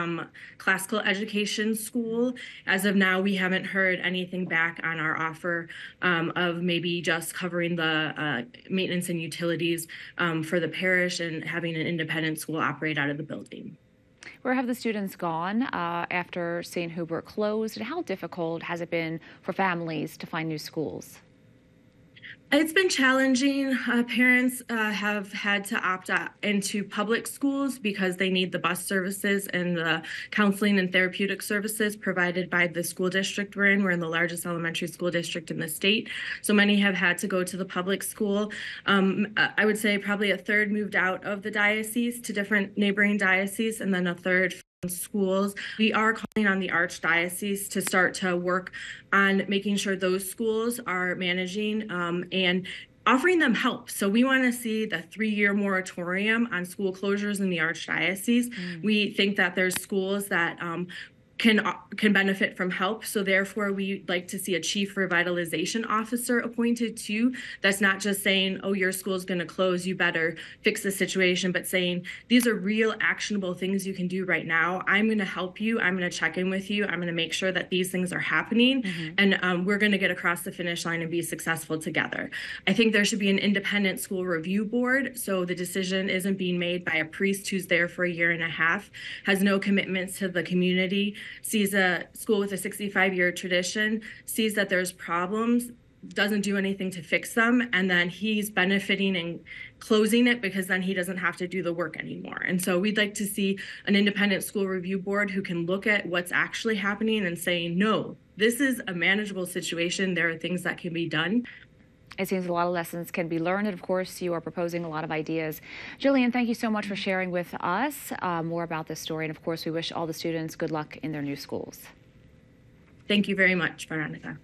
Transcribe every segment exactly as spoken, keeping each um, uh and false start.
um, classical education school. As of now, we haven't heard anything back on our offer um, of maybe just covering the uh, maintenance and utilities um, for the parish and having an independent school operate out of the building. Where have the students gone uh, after Saint Hubert closed, and how difficult has it been for families to find new schools? It's been challenging. Uh, parents uh, have had to opt out into public schools because they need the bus services and the counseling and therapeutic services provided by the school district we're in. We're in the largest elementary school district in the state. So many have had to go to the public school. Um, I would say probably a third moved out of the diocese to different neighboring dioceses, and then a third schools. We are calling on the Archdiocese to start to work on making sure those schools are managing um, and offering them help. So we want to see the three-year moratorium on school closures in the Archdiocese. Mm. We think that there's schools that um, can can benefit from help. So therefore, we'd like to see a chief revitalization officer appointed too. That's not just saying, oh, your school's going to close, you better fix the situation, but saying these are real actionable things you can do right now. I'm going to help you. I'm going to check in with you. I'm going to make sure that these things are happening. Mm-hmm. And um, we're going to get across the finish line and be successful together. I think there should be an independent school review board. So the decision isn't being made by a priest who's there for a year and a half, has no commitments to the community, sees a school with a sixty-five year tradition, sees that there's problems, doesn't do anything to fix them, and then he's benefiting and closing it because then he doesn't have to do the work anymore. And so we'd like to see an independent school review board who can look at what's actually happening and say, no, this is a manageable situation. There are things that can be done. It seems a lot of lessons can be learned, and of course you are proposing a lot of ideas. Jillian, thank you so much for sharing with us uh, more about this story, and of course we wish all the students good luck in their new schools. Thank you very much, Veronica.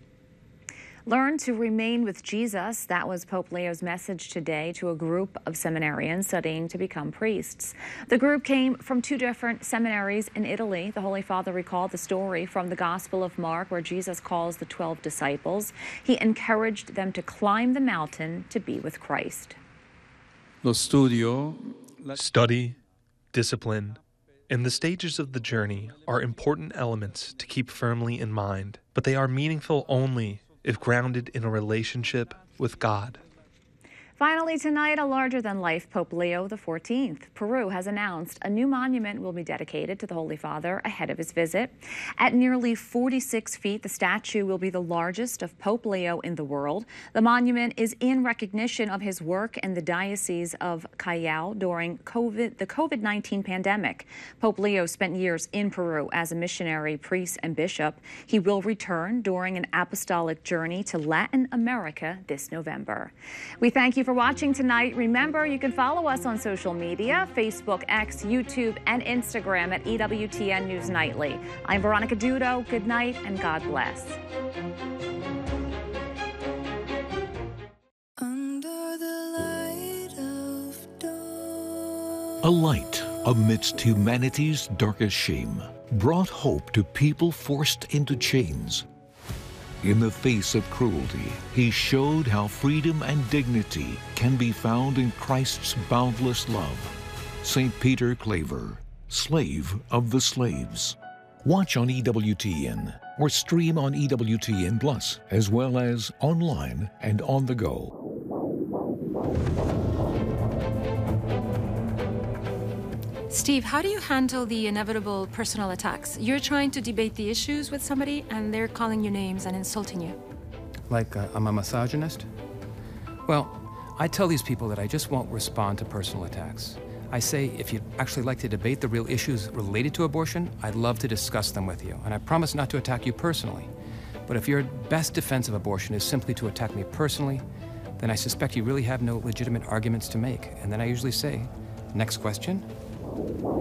Learn to remain with Jesus. That was Pope Leo's message today to a group of seminarians studying to become priests. The group came from two different seminaries in Italy. The Holy Father recalled the story from the Gospel of Mark where Jesus calls the twelve disciples. He encouraged them to climb the mountain to be with Christ. Lo studio, Study, discipline, and the stages of the journey are important elements to keep firmly in mind, but they are meaningful only if grounded in a relationship with God. Finally tonight, a larger-than-life Pope Leo the fourteenth. Peru has announced a new monument will be dedicated to the Holy Father ahead of his visit. At nearly forty-six feet, the statue will be the largest of Pope Leo in the world. The monument is in recognition of his work in the Diocese of Callao during COVID, the COVID nineteen pandemic. Pope Leo spent years in Peru as a missionary, priest, and bishop. He will return during an apostolic journey to Latin America this November. We thank you for watching tonight. Remember, you can follow us on social media, Facebook, X, YouTube, and Instagram at E W T N News Nightly. I'm Veronica Dudo. Good night and God bless. Under the light of dawn. A light amidst humanity's darkest shame brought hope to people forced into chains. In the face of cruelty, he showed how freedom and dignity can be found in Christ's boundless love. Saint Peter Claver, Slave of the Slaves. Watch on E W T N or stream on E W T N Plus, as well as online and on the go. Steve, how do you handle the inevitable personal attacks? You're trying to debate the issues with somebody and they're calling you names and insulting you. Like uh, I'm a misogynist? Well, I tell these people that I just won't respond to personal attacks. I say, if you'd actually like to debate the real issues related to abortion, I'd love to discuss them with you. And I promise not to attack you personally. But if your best defense of abortion is simply to attack me personally, then I suspect you really have no legitimate arguments to make. And then I usually say, next question.